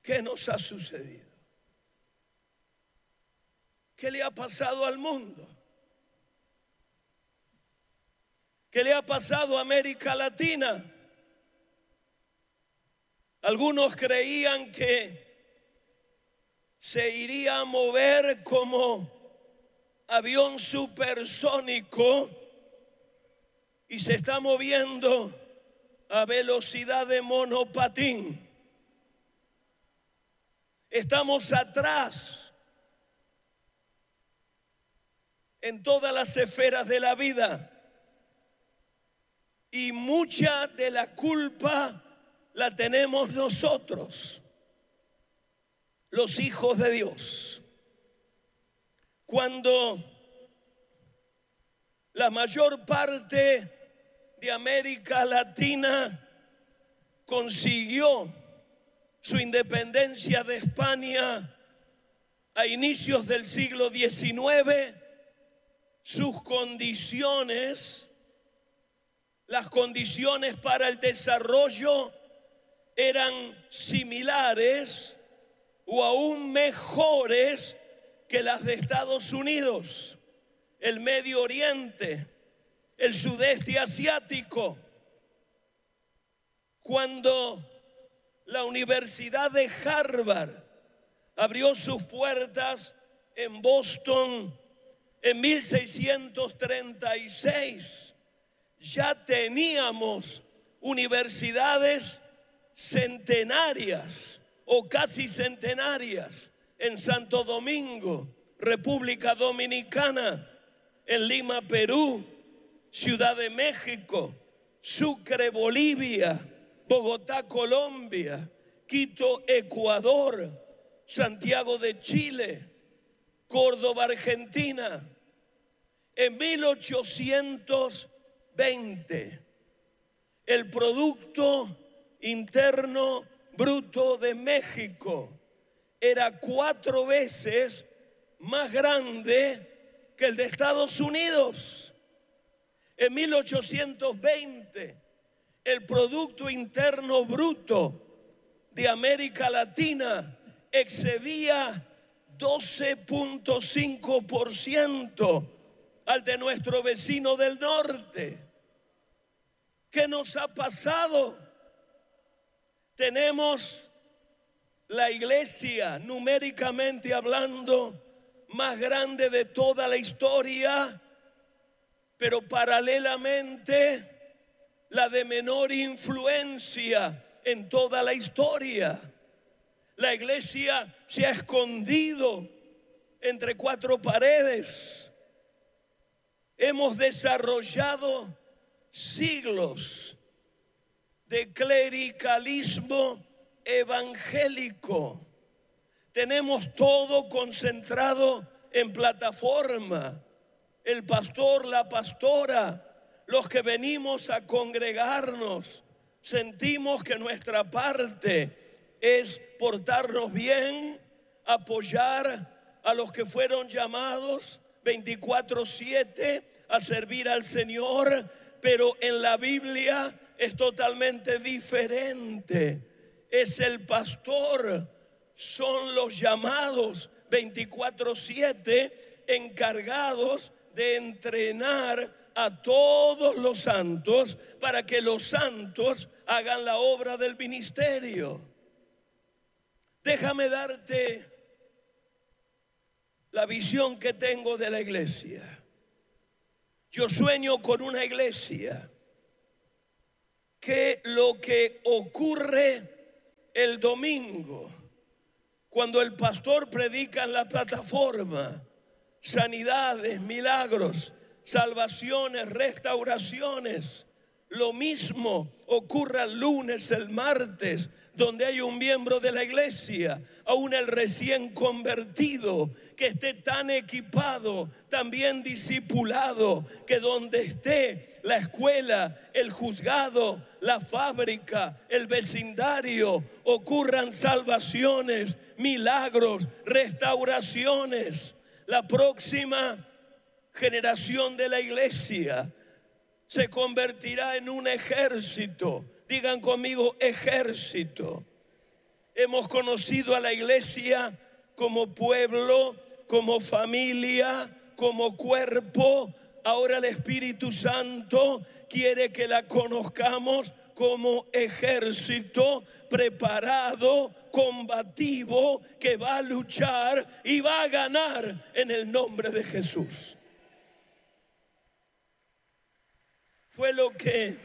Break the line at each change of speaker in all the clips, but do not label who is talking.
¿Qué nos ha sucedido? ¿Qué le ha pasado al mundo? ¿Qué le ha pasado a América Latina? Algunos creían que se iría a mover como avión supersónico y se está moviendo a velocidad de monopatín. Estamos atrás en todas las esferas de la vida y mucha de la culpa la tenemos nosotros, los hijos de Dios. Cuando la mayor parte de América Latina consiguió su independencia de España a inicios del siglo XIX, sus condiciones, las condiciones para el desarrollo eran similares o aún mejores que las de Estados Unidos, el Medio Oriente, el sudeste asiático. Cuando la Universidad de Harvard abrió sus puertas en Boston en 1636, ya teníamos universidades centenarias o casi centenarias en Santo Domingo, República Dominicana, en Lima, Perú, Ciudad de México, Sucre, Bolivia, Bogotá, Colombia, Quito, Ecuador, Santiago de Chile, Córdoba, Argentina. En 1820, el Producto Interno Bruto de México era 4 veces más grande que el de Estados Unidos. En 1820, el Producto Interno Bruto de América Latina excedía 12.5% al de nuestro vecino del norte. ¿Qué nos ha pasado? Tenemos la iglesia, numéricamente hablando, más grande de toda la historia, pero paralelamente la de menor influencia en toda la historia. La iglesia se ha escondido entre 4 paredes. Hemos desarrollado siglos de clericalismo evangélico. Tenemos todo concentrado en plataforma. El pastor, la pastora, los que venimos a congregarnos, sentimos que nuestra parte es portarnos bien, apoyar a los que fueron llamados 24/7 a servir al Señor, pero en la Biblia es totalmente diferente. Es el pastor, son los llamados 24/7 encargados de entrenar a todos los santos para que los santos hagan la obra del ministerio. Déjame darte la visión que tengo de la iglesia. Yo sueño con una iglesia que lo que ocurre el domingo, cuando el pastor predica en la plataforma, sanidades, milagros, salvaciones, restauraciones, lo mismo ocurra el lunes, el martes, donde hay un miembro de la iglesia, aún el recién convertido, que esté tan equipado, tan bien discipulado, que donde esté la escuela, el juzgado, la fábrica, el vecindario, ocurran salvaciones, milagros, restauraciones. La próxima generación de la iglesia se convertirá en un ejército. Digan conmigo, ejército. Hemos conocido a la iglesia como pueblo, como familia, como cuerpo. Ahora el Espíritu Santo quiere que la conozcamos como ejército preparado, combativo, que va a luchar y va a ganar en el nombre de Jesús. Fue lo que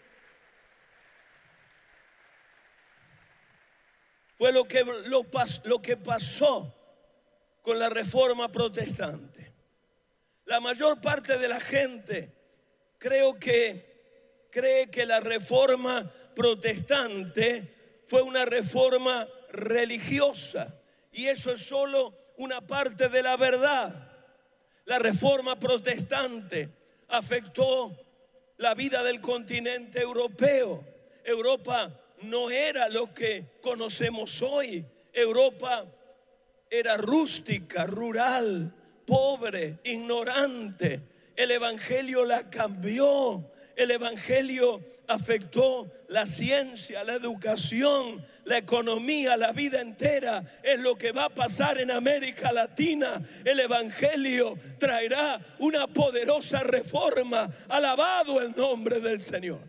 pasó con la Reforma Protestante. La mayor parte de la gente cree que la Reforma Protestante fue una reforma religiosa, y eso es solo una parte de la verdad. La Reforma Protestante afectó la vida del continente europeo. Europa no era lo que conocemos hoy. Europa era rústica, rural, pobre, ignorante. El evangelio la cambió. El evangelio afectó la ciencia, la educación, la economía, la vida entera. Es lo que va a pasar en América Latina. El evangelio traerá una poderosa reforma. Alabado el nombre del Señor.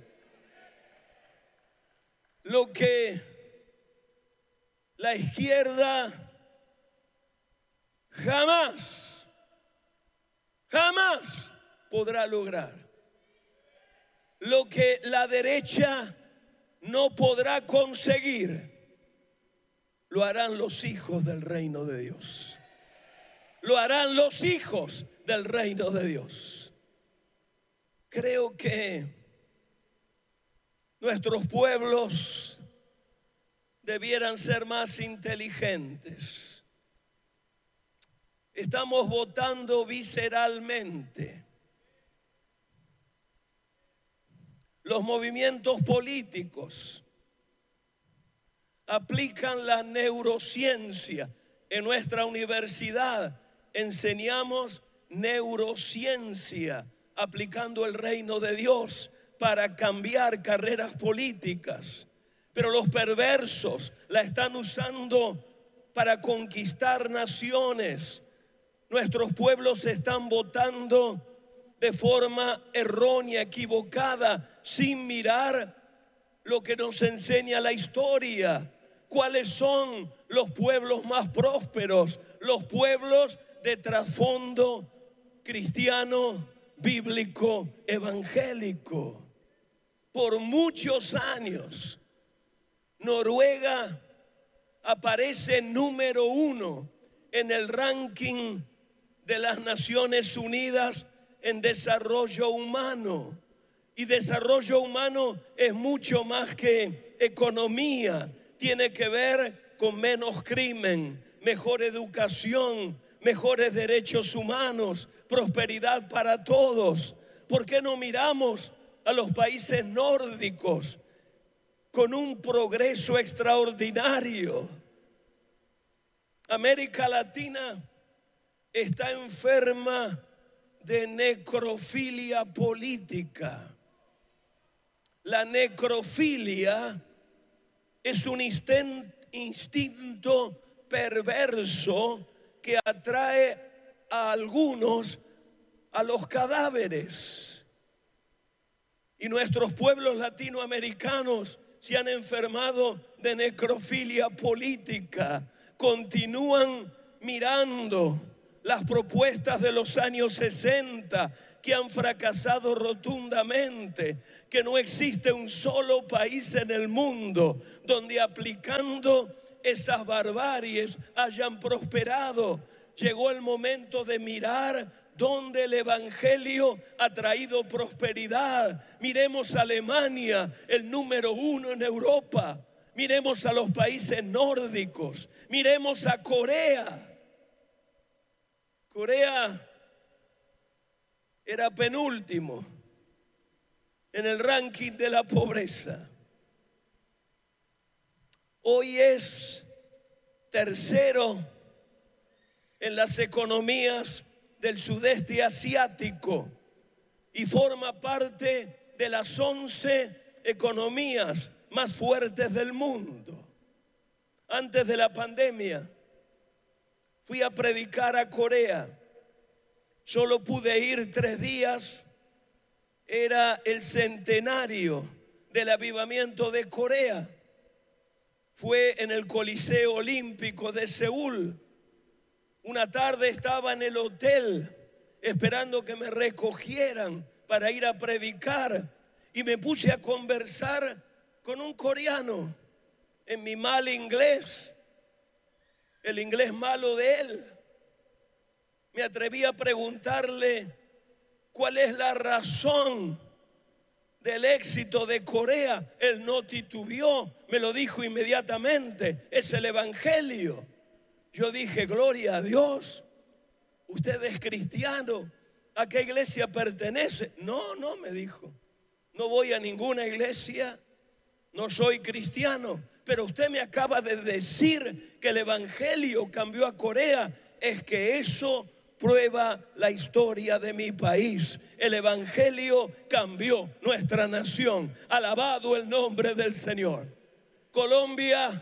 Lo que la izquierda jamás podrá lograr, lo que la derecha no podrá conseguir, lo harán los hijos del reino de Dios. Lo harán los hijos del reino de Dios. Creo que nuestros pueblos debieran ser más inteligentes. Estamos votando visceralmente. Los movimientos políticos aplican la neurociencia. En nuestra universidad enseñamos neurociencia, aplicando el reino de Dios para cambiar carreras políticas. Pero los perversos la están usando para conquistar naciones. Nuestros pueblos están votando de forma errónea, equivocada, sin mirar lo que nos enseña la historia. ¿Cuáles son los pueblos más prósperos? Los pueblos de trasfondo cristiano, bíblico, evangélico. Por muchos años, Noruega aparece número 1 en el ranking de las Naciones Unidas en desarrollo humano. Y desarrollo humano es mucho más que economía. Tiene que ver con menos crimen, mejor educación, mejores derechos humanos, prosperidad para todos. ¿Por qué no miramos a los países nórdicos con un progreso extraordinario? América Latina está enferma de necrofilia política. La necrofilia es un instinto perverso que atrae a algunos a los cadáveres. Y nuestros pueblos latinoamericanos se han enfermado de necrofilia política. Continúan mirando las propuestas de los años 60 que han fracasado rotundamente, que no existe un solo país en el mundo donde aplicando esas barbaries hayan prosperado. Llegó el momento de mirar donde el evangelio ha traído prosperidad. Miremos a Alemania, el número 1 en Europa. Miremos a los países nórdicos. Miremos a Corea. Corea era penúltimo en el ranking de la pobreza. Hoy es tercero en las economías del sudeste asiático y forma parte de las 11 economías más fuertes del mundo. Antes de la pandemia, fui a predicar a Corea. Solo pude ir 3 días. Era el centenario del avivamiento de Corea. Fue en el Coliseo Olímpico de Seúl. Una tarde estaba en el hotel esperando que me recogieran para ir a predicar, y me puse a conversar con un coreano en mi mal inglés, el inglés malo de él. Me atreví a preguntarle cuál es la razón del éxito de Corea. Él no titubeó, me lo dijo inmediatamente: es el evangelio. Yo dije: gloria a Dios. ¿Usted es cristiano? ¿A qué iglesia pertenece? No, me dijo. No voy a ninguna iglesia, no soy cristiano. Pero usted me acaba de decir que el evangelio cambió a Corea. Es que eso prueba la historia de mi país. El evangelio cambió nuestra nación. Alabado el nombre del Señor. Colombia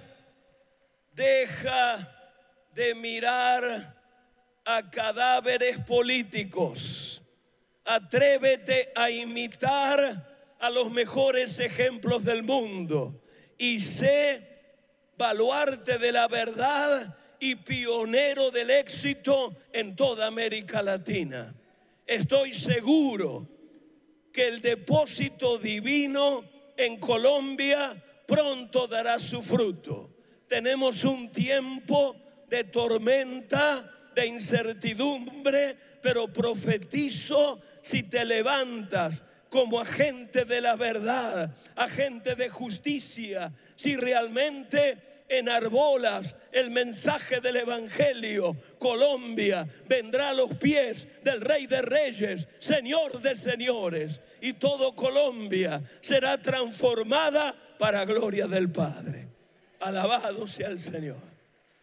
deja de mirar a cadáveres políticos. Atrévete a imitar a los mejores ejemplos del mundo y sé baluarte de la verdad y pionero del éxito en toda América Latina. Estoy seguro que el depósito divino en Colombia pronto dará su fruto. Tenemos un tiempo de tormenta, de incertidumbre, pero profetizo: si te levantas como agente de la verdad, agente de justicia, si realmente enarbolas el mensaje del evangelio, Colombia vendrá a los pies del Rey de Reyes, Señor de Señores, y todo Colombia será transformada para gloria del Padre. Alabado sea el Señor.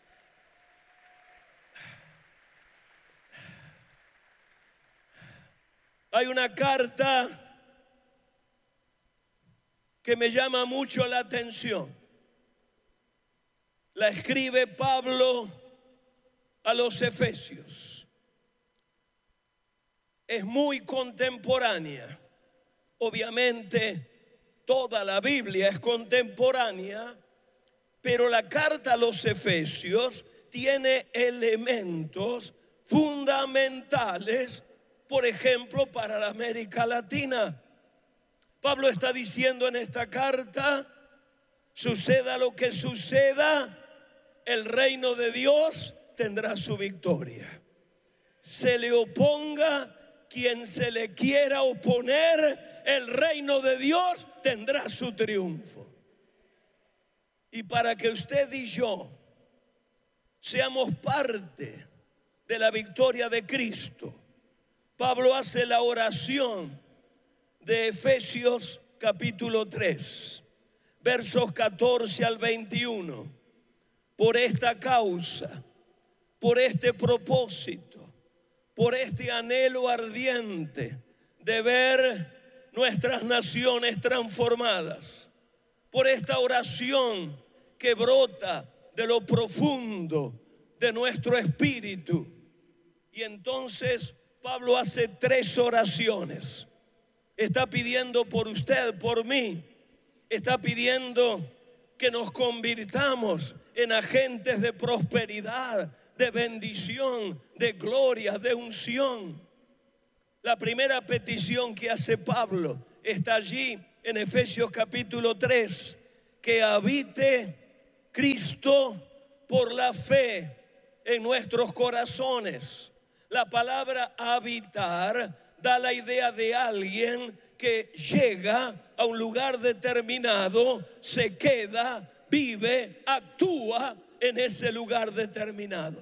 Hay una carta que me llama mucho la atención. La escribe Pablo a los Efesios. Es muy contemporánea. Obviamente toda la Biblia es contemporánea, pero la carta a los Efesios tiene elementos fundamentales, por ejemplo, para la América Latina. Pablo está diciendo en esta carta: suceda lo que suceda, el reino de Dios tendrá su victoria. Se le oponga quien se le quiera oponer, el reino de Dios tendrá su triunfo. Y para que usted y yo seamos parte de la victoria de Cristo, Pablo hace la oración de Efesios capítulo 3, versos 14 al 21. Por esta causa, por este propósito, por este anhelo ardiente de ver nuestras naciones transformadas, por esta oración que brota de lo profundo de nuestro espíritu. Y entonces Pablo hace 3 oraciones. Está pidiendo por usted, por mí. Está pidiendo que nos convirtamos en agentes de prosperidad, de bendición, de gloria, de unción. La primera petición que hace Pablo está allí en Efesios capítulo 3. Que habite Cristo por la fe en nuestros corazones. La palabra habitar da la idea de alguien que llega a un lugar determinado, se queda, vive, actúa en ese lugar determinado.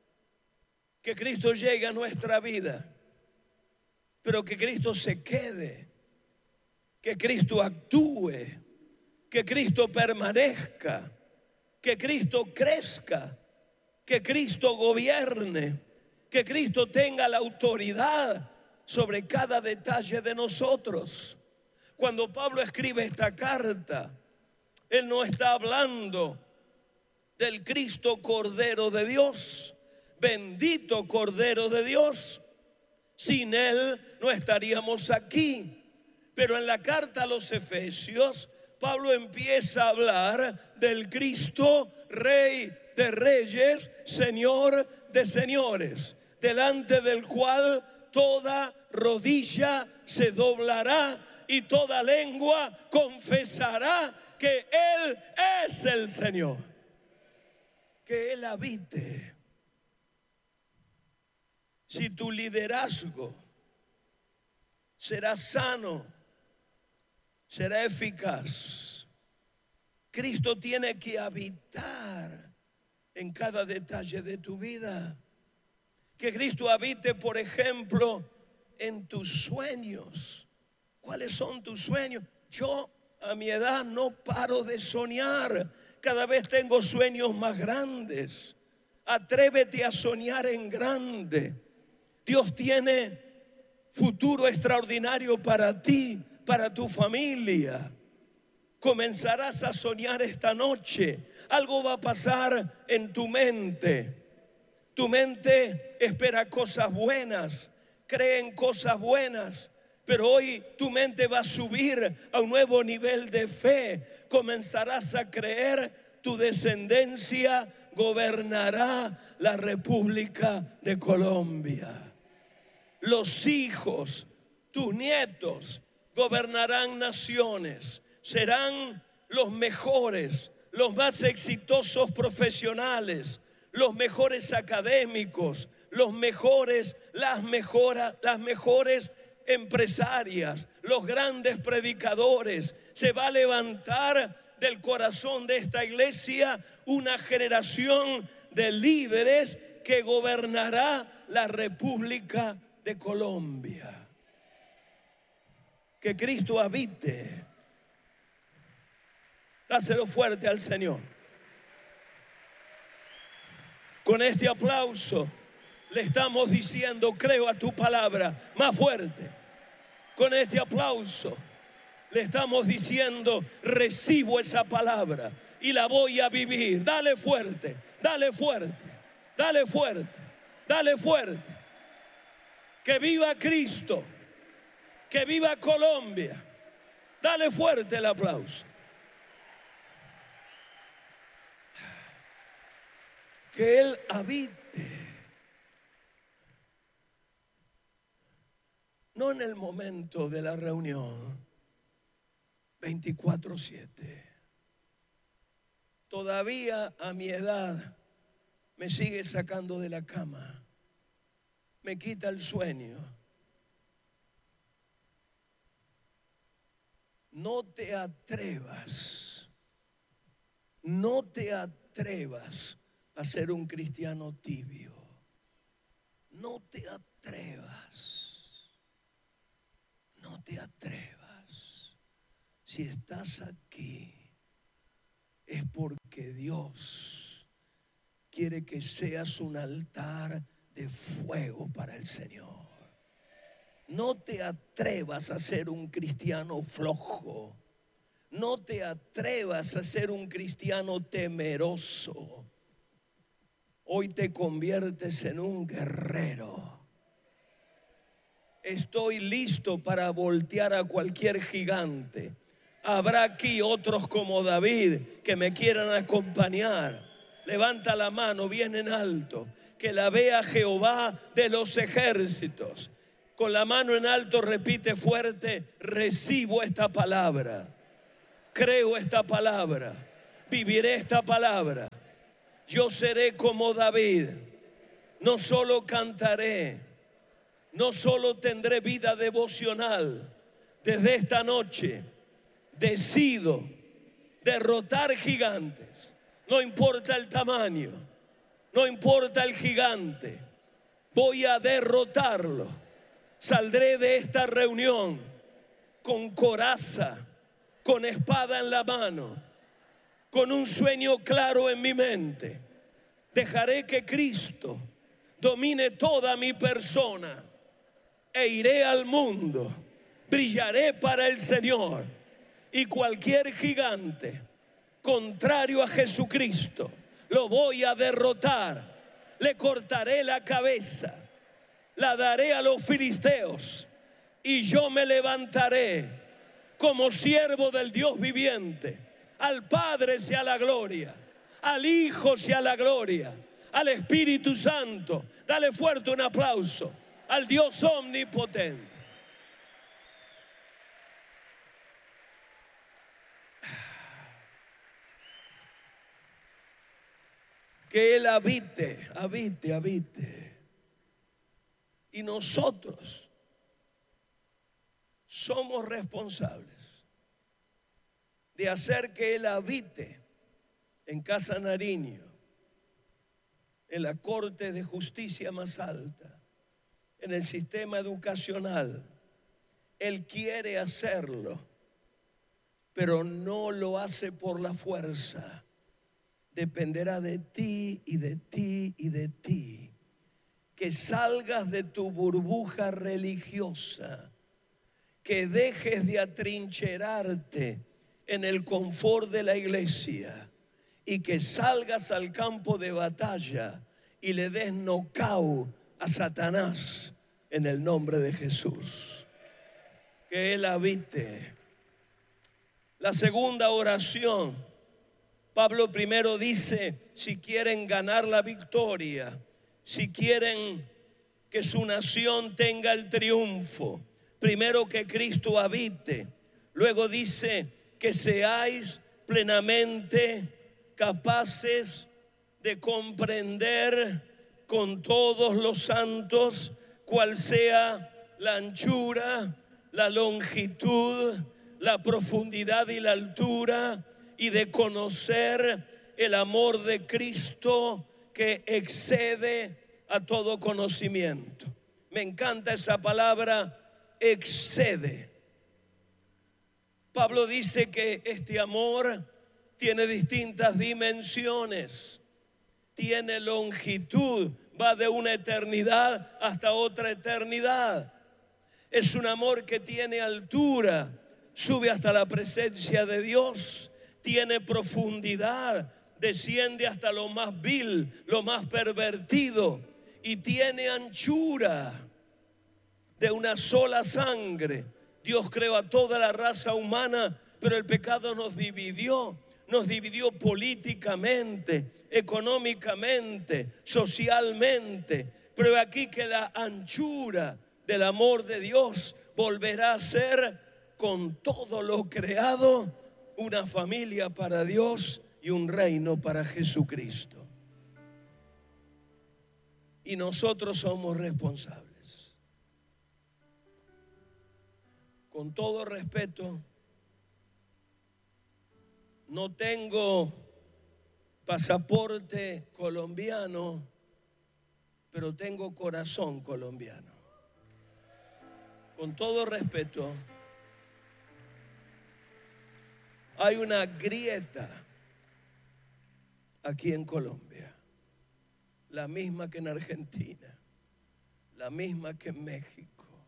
Que Cristo llegue a nuestra vida, pero que Cristo se quede, que Cristo actúe, que Cristo permanezca, que Cristo crezca, que Cristo gobierne, que Cristo tenga la autoridad sobre cada detalle de nosotros. Cuando Pablo escribe esta carta, él no está hablando del Cristo Cordero de Dios. Bendito Cordero de Dios. Sin Él no estaríamos aquí. Pero en la carta a los Efesios, Pablo empieza a hablar del Cristo, Rey de Reyes, Señor de Señores, delante del cual toda rodilla se doblará y toda lengua confesará que Él es el Señor. Que Él habite. Si tu liderazgo será sano, será eficaz, Cristo tiene que habitar en cada detalle de tu vida. Que Cristo habite, por ejemplo, en tus sueños. ¿Cuáles son tus sueños? Yo a mi edad no paro de soñar. Cada vez tengo sueños más grandes. Atrévete a soñar en grande. Dios tiene futuro extraordinario para ti, para tu familia. Comenzarás a soñar esta noche. Algo va a pasar en tu mente. Tu mente espera cosas buenas, cree en cosas buenas, pero hoy tu mente va a subir a un nuevo nivel de fe. Comenzarás a creer, tu descendencia gobernará la República de Colombia. Los hijos, tus nietos, gobernarán naciones, serán los mejores, los más exitosos profesionales, los mejores académicos, las mejores empresarias, los grandes predicadores. Se va a levantar del corazón de esta iglesia una generación de líderes que gobernará la República de Colombia. Que Cristo habite. Dáselo fuerte al Señor. Con este aplauso le estamos diciendo: creo a tu palabra. Más fuerte. Con este aplauso le estamos diciendo: recibo esa palabra y la voy a vivir. Dale fuerte, dale fuerte, dale fuerte, dale fuerte. Que viva Cristo, que viva Colombia. Dale fuerte el aplauso. Que Él habite, no en el momento de la reunión, 24/7. Todavía a mi edad me sigue sacando de la cama, me quita el sueño. No te atrevas, no te atrevas a ser un cristiano tibio. No te atrevas. No te atrevas. Si estás aquí es porque Dios quiere que seas un altar de fuego para el Señor. No te atrevas a ser un cristiano flojo. No te atrevas a ser un cristiano temeroso. Hoy te conviertes en un guerrero. Estoy listo para voltear a cualquier gigante. Habrá aquí otros como David que me quieran acompañar. Levanta la mano bien en alto. Que la vea Jehová de los ejércitos. Con la mano en alto repite fuerte: recibo esta palabra. Creo esta palabra. Viviré esta palabra. Yo seré como David. No solo cantaré, no solo tendré vida devocional. Desde esta noche decido derrotar gigantes. No importa el tamaño, no importa el gigante. Voy a derrotarlo. Saldré de esta reunión con coraza, con espada en la mano, con un sueño claro en mi mente. Dejaré que Cristo domine toda mi persona e iré al mundo. Brillaré para el Señor, y cualquier gigante contrario a Jesucristo lo voy a derrotar, le cortaré la cabeza, la daré a los filisteos y yo me levantaré como siervo del Dios viviente. Al Padre sea la gloria, al Hijo sea la gloria, al Espíritu Santo. Dale fuerte un aplauso al Dios omnipotente. Que Él habite. Y nosotros somos responsables de hacer que Él habite en Casa Nariño, en la Corte de Justicia más alta, en el sistema educacional. Él quiere hacerlo, pero no lo hace por la fuerza. Dependerá de ti y de ti y de ti. Que salgas de tu burbuja religiosa, que dejes de atrincherarte en el confort de la iglesia y que salgas al campo de batalla y le des nocaut a Satanás en el nombre de Jesús. Que Él habite. La segunda oración, Pablo primero dice, si quieren ganar la victoria, si quieren que su nación tenga el triunfo, primero que Cristo habite. Luego dice que seáis plenamente capaces de comprender con todos los santos cuál sea la anchura, la longitud, la profundidad y la altura, y de conocer el amor de Cristo que excede a todo conocimiento. Me encanta esa palabra, excede. Pablo dice que este amor tiene distintas dimensiones, tiene longitud, va de una eternidad hasta otra eternidad. Es un amor que tiene altura, sube hasta la presencia de Dios, tiene profundidad, desciende hasta lo más vil, lo más pervertido, y tiene anchura. De una sola sangre Dios creó a toda la raza humana, pero el pecado nos dividió políticamente, económicamente, socialmente. Pero aquí que la anchura del amor de Dios volverá a ser con todo lo creado una familia para Dios y un reino para Jesucristo. Y nosotros somos responsables. Con todo respeto, no tengo pasaporte colombiano, pero tengo corazón colombiano. Con todo respeto, hay una grieta aquí en Colombia, la misma que en Argentina, la misma que en México.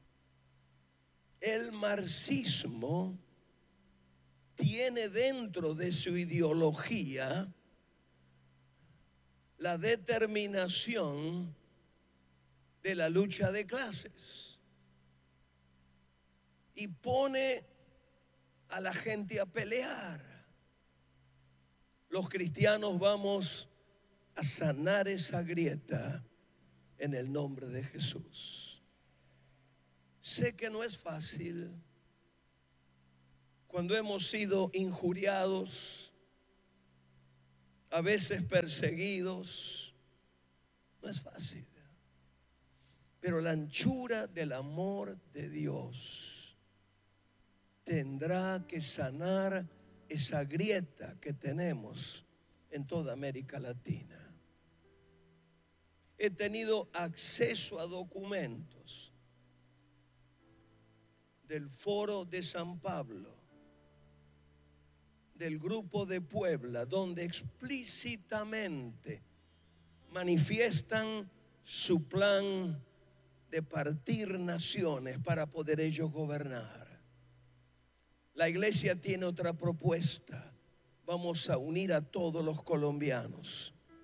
El marxismo tiene dentro de su ideología la determinación de la lucha de clases y pone a la gente a pelear. Los cristianos vamos a sanar esa grieta en el nombre de Jesús. Sé que no es fácil cuando hemos sido injuriados, a veces perseguidos. No es fácil, pero la anchura del amor de Dios tendrá que sanar esa grieta que tenemos en toda América Latina. He tenido acceso a documentos del Foro de San Pablo, del Grupo de Puebla, donde explícitamente manifiestan su plan de partir naciones para poder ellos gobernar. La iglesia tiene otra propuesta. Vamos a unir a todos los colombianos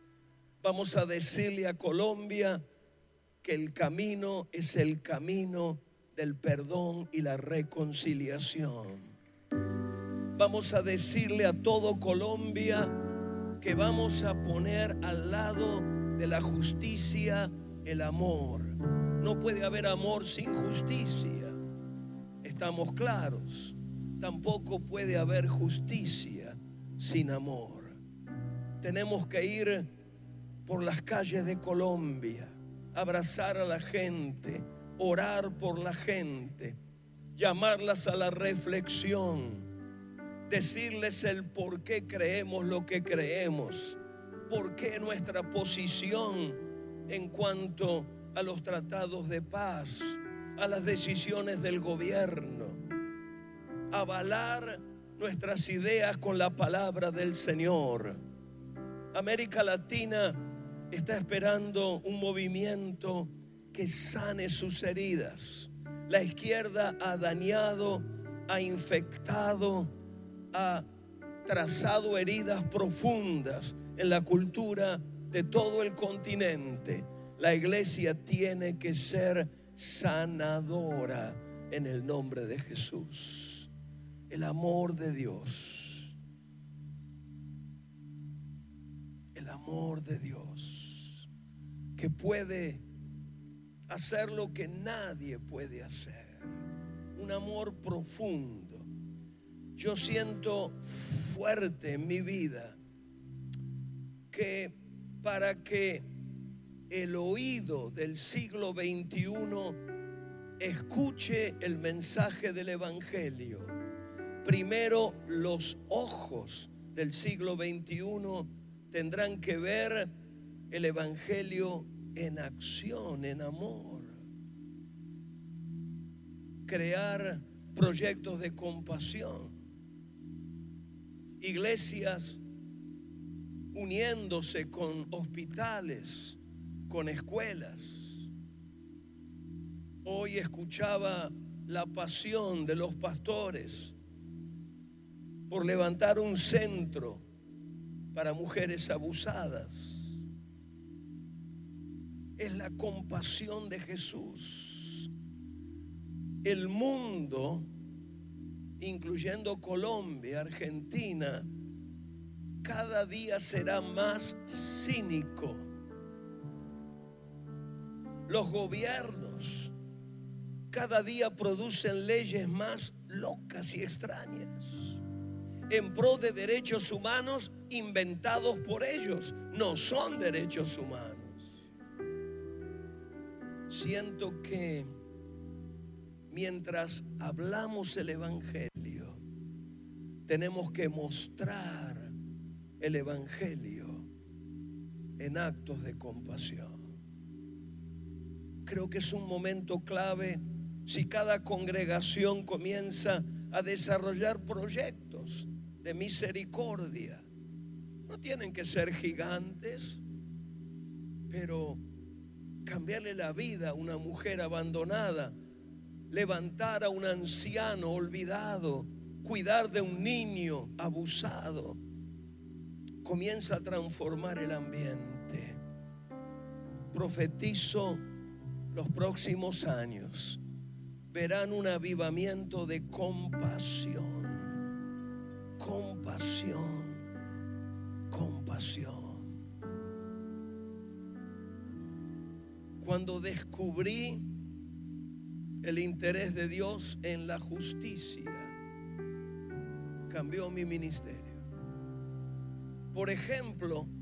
Vamos a decirle a Colombia que el camino es el camino del perdón y la reconciliación. Vamos a decirle a todo Colombia que vamos a poner al lado de la justicia el amor. No puede haber amor sin justicia. Estamos claros. Tampoco puede haber justicia sin amor. Tenemos que ir por las calles de Colombia, abrazar a la gente, orar por la gente, llamarlas a la reflexión, decirles el por qué creemos lo que creemos, por qué nuestra posición en cuanto a los tratados de paz, a las decisiones del gobierno, avalar nuestras ideas con la palabra del Señor. América Latina está esperando un movimiento que sane sus heridas. La izquierda ha dañado, ha infectado, ha trazado heridas profundas en la cultura de todo el continente. La iglesia tiene que ser sanadora en el nombre de Jesús. El amor de Dios. El amor de Dios, que puede hacer lo que nadie puede hacer. Un amor profundo. Yo siento fuerte en mi vida que para que el oído del siglo XXI escuche el mensaje del Evangelio, primero los ojos del siglo XXI tendrán que ver el Evangelio en acción, en amor. Crear proyectos de compasión. Iglesias uniéndose con hospitales, con escuelas. Hoy escuchaba la pasión de los pastores por levantar un centro para mujeres abusadas. Es la compasión de Jesús. El mundo, incluyendo Colombia, Argentina, cada día será más cínico. Los gobiernos cada día producen leyes más locas y extrañas en pro de derechos humanos inventados por ellos. No son derechos humanos. Siento que mientras hablamos el Evangelio, tenemos que mostrar el Evangelio en actos de compasión. Creo que es un momento clave si cada congregación comienza a desarrollar proyectos de misericordia. No tienen que ser gigantes, pero cambiarle la vida a una mujer abandonada, levantar a un anciano olvidado, cuidar de un niño abusado, comienza a transformar el ambiente. Profetizo, los próximos años verán un avivamiento de compasión, compasión, compasión. Cuando descubrí el interés de Dios en la justicia, cambió mi ministerio. Por ejemplo,